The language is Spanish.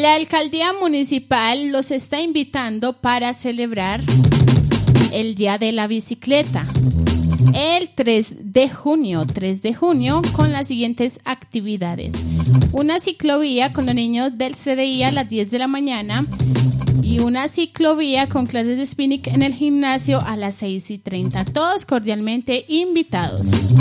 La alcaldía municipal los está invitando para celebrar el Día de la Bicicleta el 3 de junio, con las siguientes actividades. Una ciclovía con los niños del CDI a las 10 de la mañana y una ciclovía con clases de spinning en el gimnasio a las 6:30. Todos cordialmente invitados.